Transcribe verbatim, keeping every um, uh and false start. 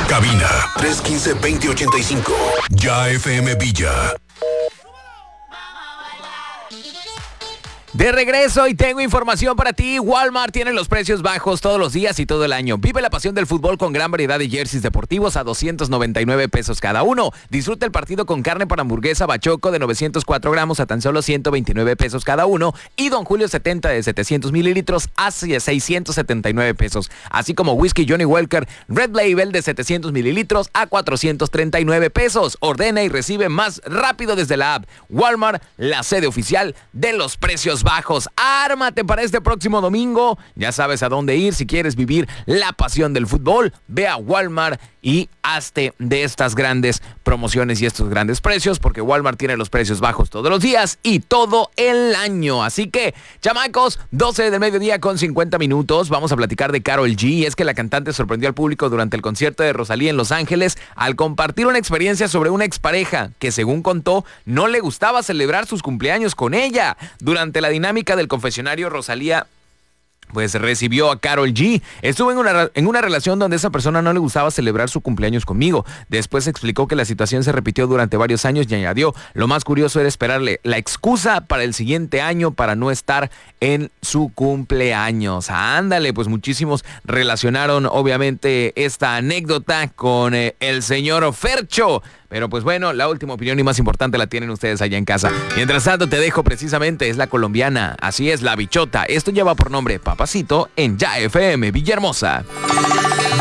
Cabina tres uno cinco, dos cero ocho cinco. Ya F M Villa. De regreso y tengo información para ti. Walmart tiene los precios bajos todos los días y todo el año. Vive la pasión del fútbol con gran variedad de jerseys deportivos a doscientos noventa y nueve pesos cada uno. Disfruta el partido con carne para hamburguesa Bachoco de novecientos cuatro gramos a tan solo ciento veintinueve pesos cada uno. Y Don Julio setenta de setecientos mililitros a seiscientos setenta y nueve pesos. Así como whisky Johnny Walker Red Label de setecientos mililitros a cuatrocientos treinta y nueve pesos. Ordena y recibe más rápido desde la app. Walmart, la sede oficial de los precios bajos. Ármate para este próximo domingo. Ya sabes a dónde ir si quieres vivir la pasión del fútbol. Ve a Walmart y hazte de estas grandes promociones y estos grandes precios, porque Walmart tiene los precios bajos todos los días y todo el año. Así que, chamacos, doce del mediodía con cincuenta minutos. Vamos a platicar de Karol G. Y es que la cantante sorprendió al público durante el concierto de Rosalía en Los Ángeles al compartir una experiencia sobre una expareja que, según contó, no le gustaba celebrar sus cumpleaños con ella. Durante la dinámica del confesionario, Rosalía pues recibió a Karol G. Estuve en una, en una relación donde esa persona no le gustaba celebrar su cumpleaños conmigo. Después explicó que la situación se repitió durante varios años y añadió: lo más curioso era esperarle la excusa para el siguiente año para no estar en su cumpleaños. Ándale, pues muchísimos relacionaron obviamente esta anécdota con eh, el señor Fercho. Pero pues bueno, la última opinión y más importante la tienen ustedes allá en casa. Mientras tanto te dejo precisamente, es la colombiana, así es, La Bichota. Esto lleva por nombre Papacito en Ya F M Villahermosa.